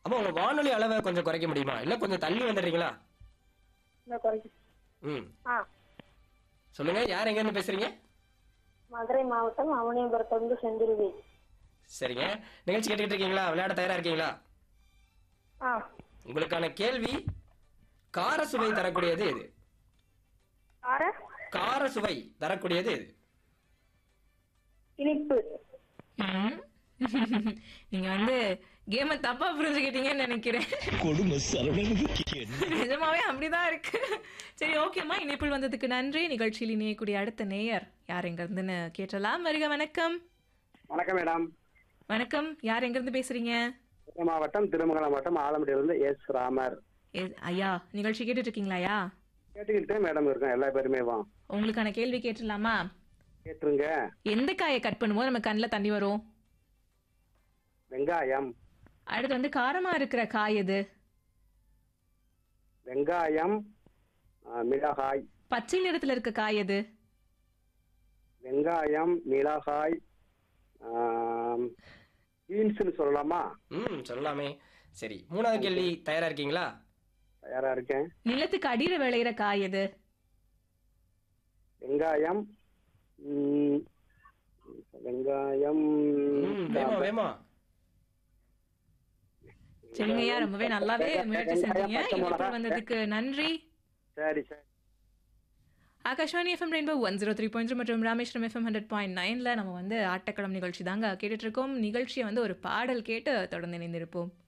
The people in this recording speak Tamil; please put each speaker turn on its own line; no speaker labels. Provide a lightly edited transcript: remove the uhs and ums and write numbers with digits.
அப்போ உங்க வானொலி அளவை கொஞ்சம் குறைக்க முடியுமா? இல்ல கொஞ்சம் தள்ளி வந்துடுறீங்களா?
இந்த குறைக்கு.
ம்.
ஆ
சொல்லுங்க. யார் எங்க இருந்து பேசுறீங்க?
மதுரை மாவட்டம் அவனியபுரத்திலிருந்து செந்தில்வி.
சரிங்க. நிகழ்ச்சி கேட்டுக்கிட்டு இருக்கீங்களா? விளையாட தயாரா இருக்கீங்களா?
ஆ
உங்களுக்கான கேள்வி, கார சுவை தரக்கூடியது எது?
ஆற
கார சுவை தரக்கூடியது எது?
இனிப்பு.
ம். நீங்க வந்து கேம தப்பா புரிஞ்சுக்கிட்டீங்கன்னு நினைக்கிறேன்.
கொடுமை சரவணனுக்கு என்ன
நிஜமாவே அப்படிதான் இருக்கு. சரி, ஓகேம்மா. இணைப்பில் வந்ததுக்கு நன்றி. நிகழ்ச்சியில் இணையக்கூடிய அடுத்த நேயர் யார் எங்க இருந்துன்னு கேட்டலாம். வருக. வணக்கம்.
வணக்கம் மேடம்.
வணக்கம். யார் எங்க இருந்து பேசுறீங்க?
சேலம் மாவட்டம் திருமங்கலம் மாவட்டம் ஆலமட்டியிலிருந்து எஸ் ராமர்.
ஐயா, நிகழ்ச்சி கேட்டுட்டு இருக்கீங்களா ஐயா?
கேட்டுக்கிட்டே மேடம் இருக்கேன் எல்லா பேருமே வா
உங்களுக்கான கேள்வி கேட்டுடலாமா?
கேட்டுருங்க.
எந்த காயை கட் பண்ணும்போது நம்ம கண்ணில் தண்ணி வரும்?
வெங்காயம்.
அடுத்து வந்து காரமா இருக்கிற காய் எது?
வெங்காயம், மிளகாய்.
பச்சை நிறத்துல இருக்க காய் எது?
வெங்காயம், மிளகாய், பீன்ஸ்னு சொல்லலாமா?
ம், சொல்லலாமே. சரி, மூணாவது கேள்வி தயாரா இருக்கீங்களா?
தயாரா இருக்கேன்.
நிலத்துக்கு அடியில விளையிற காய் எது?
வெங்காயம், வெங்காயம்.
வேமா வேமா.
சரிங்கய்யா, ரொம்பவே நல்லாவே முயற்சி செஞ்சீங்க. இணைப்பில் வந்ததுக்கு நன்றி.
சரி சரி.
ஆகாஷ்வாணி எஃப்எம் ரெயின்போ 103.3 மற்றும் ராமேஸ்வரம் எஃப்எம் 100.9ல நம்ம வந்து ஆட்டக்களம் நிகழ்ச்சி தாங்க கேட்டுட்டு இருக்கோம். நிகழ்ச்சியை வந்து ஒரு பாடல் கேட்டு தொடர்ந்து இணைந்திருப்போம்.